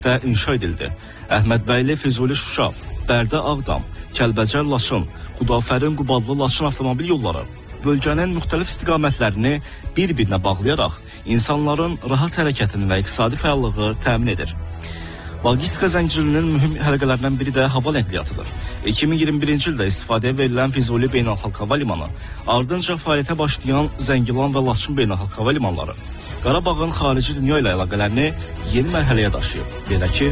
və inşa edildi. Əhmədbəyli, Füzuli, Şuşa, Bərdə, Ağdam, Kəlbəcər, Laçın, Xudafərin, Qubadlı, Laçın avtomobil yolları bölgənin müxtəlif istiqamətlərini bir-birinə bağlayaraq insanların rahat hərəkətini və iqtisadi fəallığı təmin edir. Logistika zəncirinin mühüm həlqələrindən biri də hava nəqliyatıdır. 2021-ci ildə istifadəyə verilən Füzuli Beynəlxalq Hava Limanı, ardınca fəaliyyətə başlayan Zəngilan və Laçın Beynəlxalq Hava Limanları Qarabağın xarici dünya ilə əlaqələrini yeni mərhələyə daşıyıb. Belə ki,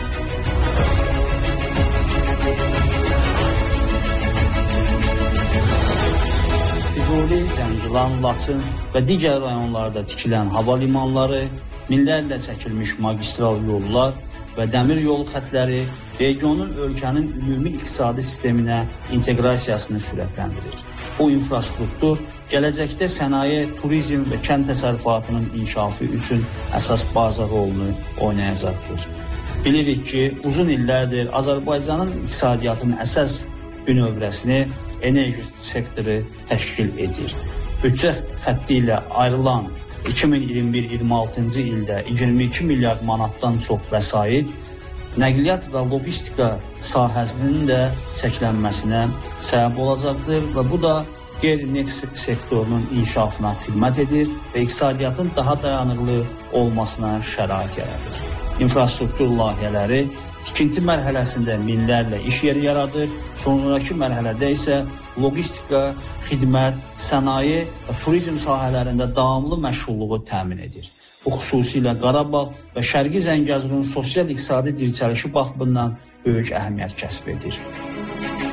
Füzuli, Zəngilan, Laçın və digər rayonlarda tikilən hava limanları, minlərlə çəkilmiş magistral yollar və dəmir yolu xətləri regionun ölkənin ümumi iqtisadi sisteminə inteqrasiyasını sürətləndirir. Bu infrastruktur gələcəkdə sənaye, turizm və kənd təsərrüfatının inkişafı üçün əsas baza rolunu oynayacaqdır. Bilirik ki, uzun illərdir Azərbaycanın iqtisadiyyatının əsas bünövrəsini enerji sektoru təşkil edir. Büdcə xətti ilə ayrılan 2021-26-cı ildə 22 milyard manatdan çox vəsait nəqliyyat və logistika sahəsinin də çəklənməsinə səbəb olacaqdır və bu da qeyri-neft sektorunun inkişafına xidmət edir və iqtisadiyyatın daha dayanıqlı olmasına şərait yaradır. İnfrastruktur layihələri tikinti mərhələsində minlərlə iş yeri yaradır, sonraki mərhələdə isə logistika, xidmət, sənaye və turizm sahələrində davamlı məşğulluğu təmin edir. Bu xüsusilə Qarabağ və Şərqi Zəngəzurun sosial-iqtisadi dirçəlişi baxımından böyük əhəmiyyət kəsb edir.